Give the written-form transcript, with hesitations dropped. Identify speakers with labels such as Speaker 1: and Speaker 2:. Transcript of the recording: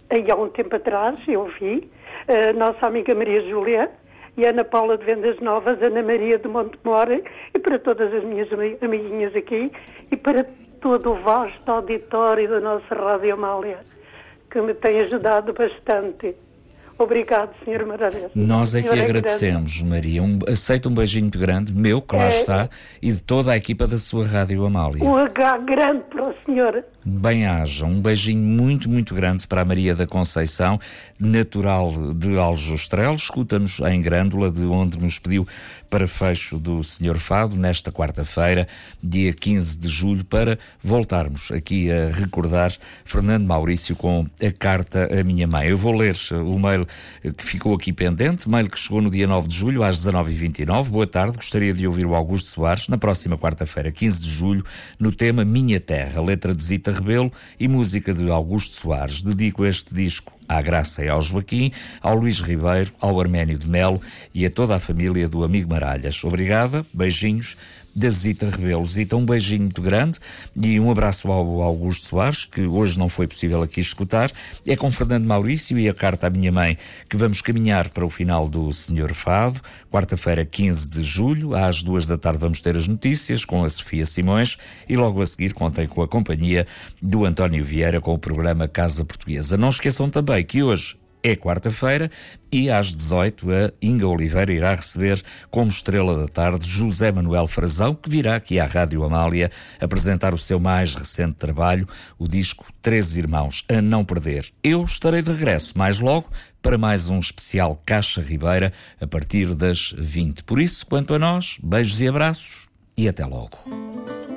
Speaker 1: aí há um tempo atrás, eu vi, a nossa amiga Maria Júlia e a Ana Paula de Vendas Novas, Ana Maria de Montemor, e para todas as minhas amiguinhas aqui, e para todo o vasto auditório da nossa Rádio Amália, que me tem ajudado bastante. Obrigado, Sr. Maravilha.
Speaker 2: Nós é que agradecemos, Maria. Aceita um beijinho muito grande, meu, que lá está, e de toda a equipa da sua Rádio Amália.
Speaker 1: Um H grande para o senhor.
Speaker 2: Bem-haja, um beijinho muito, muito grande para a Maria da Conceição, natural de Aljustrel, escuta-nos em Grândola, de onde nos pediu para fecho do Senhor Fado, nesta quarta-feira, dia 15 de julho, para voltarmos aqui a recordar Fernando Maurício com a carta à minha mãe. Eu vou ler o mail que ficou aqui pendente, mail que chegou no dia 9 de julho, às 19h29. Boa tarde, gostaria de ouvir o Augusto Soares, na próxima quarta-feira, 15 de julho, no tema Minha Terra, letra de Zita Rebelo e música de Augusto Soares. Dedico este disco à Graça e ao Joaquim, ao Luís Ribeiro, ao Arménio de Melo e a toda a família do amigo Maralhas. Obrigada, beijinhos da Zita Rebelo. Zita, um beijinho muito grande e um abraço ao Augusto Soares, que hoje não foi possível aqui escutar. É com Fernando Maurício e a carta à minha mãe que vamos caminhar para o final do Senhor Fado. Quarta-feira, 15 de julho, às 14h vamos ter as notícias com a Sofia Simões e logo a seguir contem com a companhia do António Vieira com o programa Casa Portuguesa. Não esqueçam também que hoje é quarta-feira e às 18h a Inga Oliveira irá receber como estrela da tarde José Manuel Frazão, que virá aqui à Rádio Amália apresentar o seu mais recente trabalho, o disco Três Irmãos, a não perder. Eu estarei de regresso mais logo para mais um especial Caixa Ribeira a partir das 20. Por isso, quanto a nós, beijos e abraços e até logo.